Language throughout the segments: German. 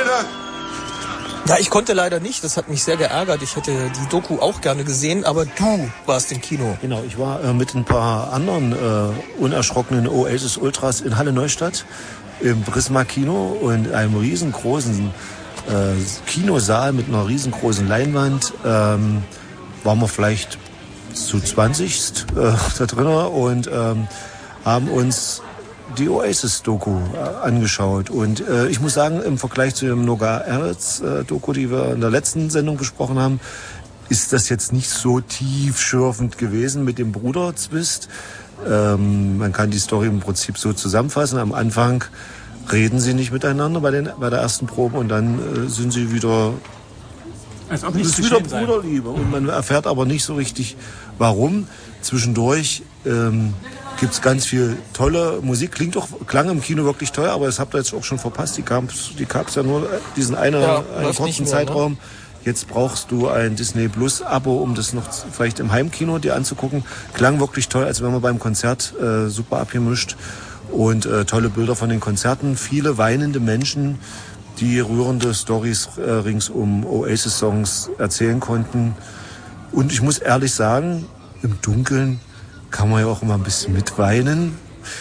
Dank. Ja, ich konnte leider nicht. Das hat mich sehr geärgert. Ich hätte die Doku auch gerne gesehen, aber du warst im Kino. Genau, ich war mit ein paar anderen unerschrockenen Oasis Ultras in Halle Neustadt im Prisma Kino und einem riesengroßen Kinosaal mit einer riesengroßen Leinwand. Waren wir vielleicht zu 20 da drin und haben uns die Oasis-Doku angeschaut. Und ich muss sagen, im Vergleich zu dem Noga Erz-Doku, die wir in der letzten Sendung besprochen haben, ist das jetzt nicht so tiefschürfend gewesen mit dem Bruder-Zwist. Man kann die Story im Prinzip so zusammenfassen. Am Anfang reden sie nicht miteinander bei der ersten Probe und dann sind sie wieder... Als ob nichts ist wieder geschehen sei. Bruderliebe. Und man erfährt aber nicht so richtig, warum. Zwischendurch gibt's ganz viel tolle Musik. Klang im Kino wirklich teuer, aber das habt ihr jetzt auch schon verpasst. Die gab's ja nur diesen einen kurzen Zeitraum. Ne? Jetzt brauchst du ein Disney Plus Abo, um das noch vielleicht im Heimkino dir anzugucken. Klang wirklich toll, als wenn man beim Konzert super abgemischt. Und tolle Bilder von den Konzerten. Viele weinende Menschen, die rührende Storys rings um Oasis-Songs erzählen konnten. Und ich muss ehrlich sagen, im Dunkeln kann man ja auch immer ein bisschen mitweinen.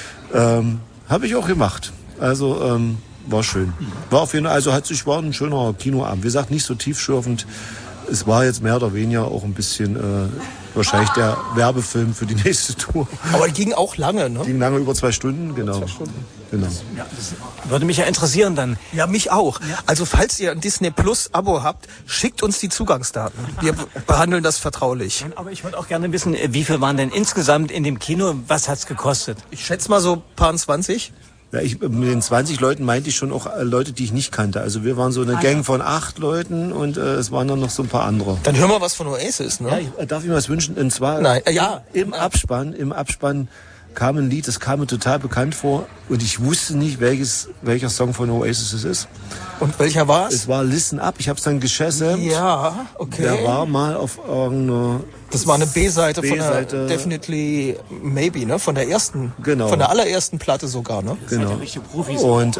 Habe ich auch gemacht. Also war schön. War auf jeden Fall, war ein schöner Kinoabend. Wie gesagt, nicht so tiefschürfend. Es war jetzt mehr oder weniger auch ein bisschen wahrscheinlich der Werbefilm für die nächste Tour. Aber die ging auch lange, ne? Ging lange, über 2 Stunden, genau. 2 Stunden. Genau. Ja, das würde mich ja interessieren dann. Ja, mich auch. Ja. Also falls ihr ein Disney Plus Abo habt, schickt uns die Zugangsdaten. Wir behandeln das vertraulich. Aber ich würde auch gerne wissen, wie viel waren denn insgesamt in dem Kino? Was hat's gekostet? Ich schätze mal so paar 20. Ja, mit den 20 Leuten meinte ich schon auch Leute, die ich nicht kannte. Also wir waren so eine Gang von 8 Leuten und es waren dann noch so ein paar andere. Dann hören wir was von Oasis, ne? Ja, darf ich mir was wünschen? Und zwar im Abspann kam ein Lied, das kam mir total bekannt vor und ich wusste nicht, welcher Song von Oasis es ist. Und welcher war es? Es war Listen Up, ich habe es dann geschassamt. Ja, okay. Der war mal auf irgendeiner... Das war eine B-Seite von der Definitely Maybe, ne? Von der ersten, genau. Von der allerersten Platte sogar, ne? Genau. Profis.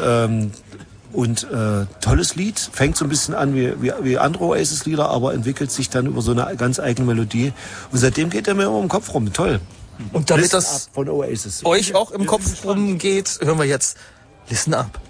Und tolles Lied, fängt so ein bisschen an wie andere Oasis-Lieder, aber entwickelt sich dann über so eine ganz eigene Melodie. Und seitdem geht er mir immer im Kopf rum, toll. Und damit das von Oasis euch auch im Kopf rumgeht, hören wir jetzt Listen Up.